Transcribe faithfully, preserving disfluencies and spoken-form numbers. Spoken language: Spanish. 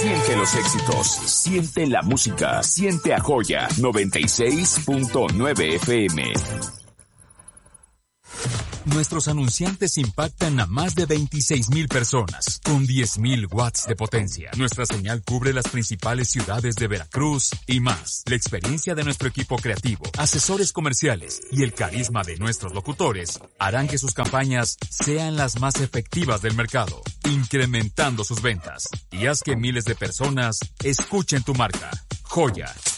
Siente los éxitos, siente la música, siente a Joya noventa y seis punto nueve F M. Nuestros anunciantes impactan a más de veintiséis mil personas, con diez mil watts de potencia. Nuestra señal cubre las principales ciudades de Veracruz y más. La experiencia de nuestro equipo creativo, asesores comerciales y el carisma de nuestros locutores harán que sus campañas sean las más efectivas del mercado, incrementando sus ventas. Y haz que miles de personas escuchen tu marca. Joya,